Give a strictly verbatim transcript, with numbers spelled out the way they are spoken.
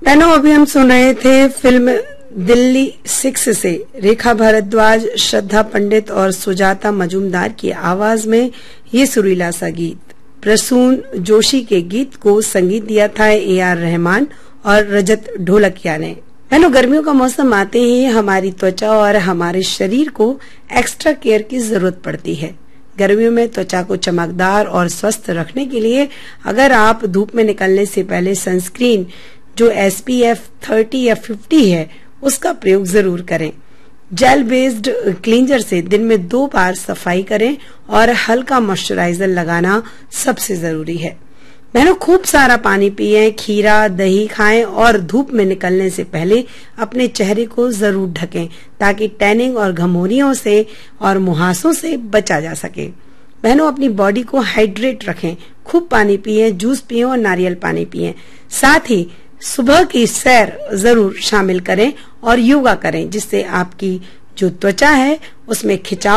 बहनों, अभी हम सुन रहे थे फिल्म दिल्ली सिक्स से रेखा भारद्वाज, श्रद्धा पंडित और सुजाता मजूमदार की आवाज में ये सुरीला सा गीत। प्रसून जोशी के गीत को संगीत दिया था ए आर रहमान और रजत ढोलकिया ने। बहनों, गर्मियों का मौसम आते ही हमारी त्वचा और हमारे शरीर को एक्स्ट्रा केयर की जरूरत पड़ती है। गर्मियों में त्वचा को चमकदार और स्वस्थ रखने के लिए अगर आप धूप में निकलने से पहले सनस्क्रीन जो एस पी एफ थर्टी या फिफ्टी है उसका प्रयोग जरूर करें। जेल बेस्ड क्लींजर से दिन में दो बार सफाई करें और हल्का मॉइस्चराइजर लगाना सबसे जरूरी है। बहनों, खूब सारा पानी पिएं, खीरा दही खाएं और धूप में निकलने से पहले अपने चेहरे को जरूर ढकें ताकि टैनिंग और घमौरियों से और मुहासों से बचा जा सके। बहनों, अपनी बॉडी को हाइड्रेट रखें, खूब पानी पिएं, जूस पिएं और नारियल पानी पिएं। साथ ही सुबह की सैर जरूर शामिल करें और योगा करें जिससे आपकी जो त्वचा है उसमें खिंचाव